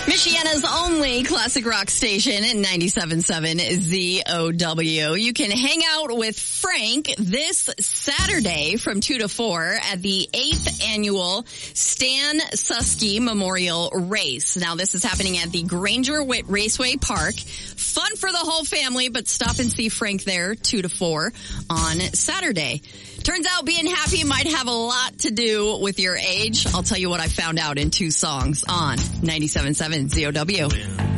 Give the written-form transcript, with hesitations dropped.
Michiana's only classic rock station at 97.7 ZOW. You can hang out with Frank this Saturday from 2 to 4 at the 8th annual Stan Susky Memorial Race. Now, this is happening at the Granger Raceway Park. Fun for the whole family, but stop and see Frank there 2 to 4 on Saturday. Turns out being happy might have a lot to do with your age. I'll tell you what I found out in 2 songs on 97.7 ZOW.